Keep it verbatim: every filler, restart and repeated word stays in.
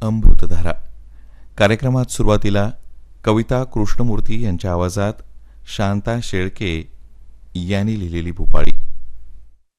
अमृतधारा कार्यक्रमात सुरुवातीला कविता कृष्णमूर्ती यांच्या आवाजात शांता शेळके यांनी लिहिलेली भूपाळी.